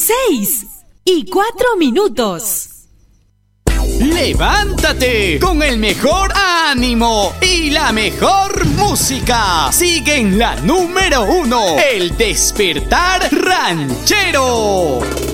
6:04. ¡Levántate! Con el mejor ánimo y la mejor música. Sigue en la número 1, El Despertar Ranchero.